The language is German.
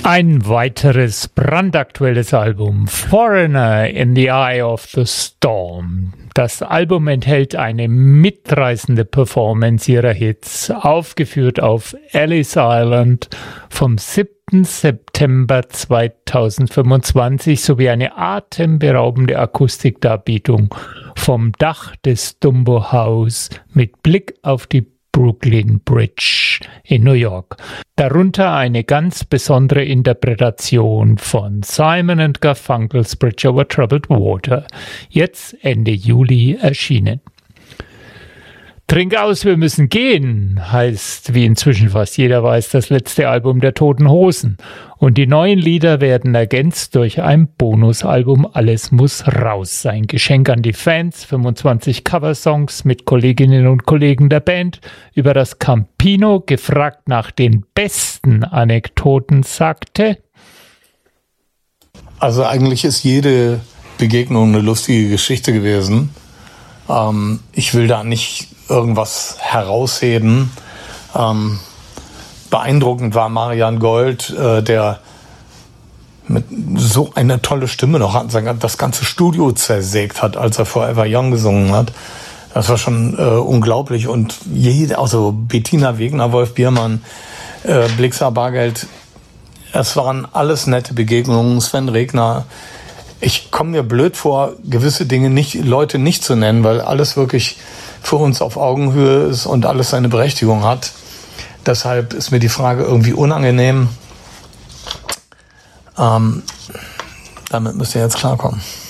Ein weiteres brandaktuelles Album, Foreigner in the Eye of the Storm. Das Album enthält eine mitreißende Performance ihrer Hits, aufgeführt auf Ellis Island vom 7. September 2025 sowie eine atemberaubende Akustikdarbietung vom Dach des Dumbo House mit Blick auf die Brooklyn Bridge in New York. Darunter eine ganz besondere Interpretation von Simon & Garfunkel's Bridge over Troubled Water, jetzt Ende Juli erschienen. Trink aus, wir müssen gehen, heißt, wie inzwischen fast jeder weiß, das letzte Album der Toten Hosen. Und die neuen Lieder werden ergänzt durch ein Bonusalbum Alles muss raus sein. Geschenk an die Fans, 25 Coversongs mit Kolleginnen und Kollegen der Band. Über das Campino, gefragt nach den besten Anekdoten, sagte: Also eigentlich ist jede Begegnung eine lustige Geschichte gewesen. Ich will da nicht irgendwas herausheben. Beeindruckend war Marian Gold, der mit so eine tolle Stimme noch hat, das ganze Studio zersägt hat, als er Forever Young gesungen hat. Das war schon unglaublich. Und also Bettina Wegner, Wolf Biermann, Blixa Bargeld, es waren alles nette Begegnungen. Sven Regner. Ich komme mir blöd vor, gewisse Dinge Leute nicht zu nennen, weil alles wirklich für uns auf Augenhöhe ist und alles seine Berechtigung hat. Deshalb ist mir die Frage irgendwie unangenehm. Damit müsst ihr jetzt klarkommen.